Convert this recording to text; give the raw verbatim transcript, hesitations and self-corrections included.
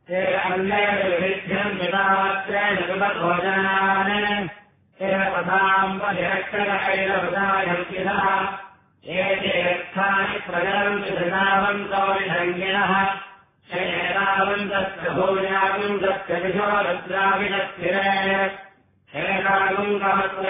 ते अन्यैर्विभिध्यम् विधात्रेण विभोजनान् ते पथाम् परिरक्षकैरवदायन्तिनः एतेऽर्थानि प्रजलन्ति धृणावन्तो विषङ्गिणः हेनावन्तस्य भूयागुन्दस्य विशोरद्राविणस्थिरे हेनागुन्दमत्र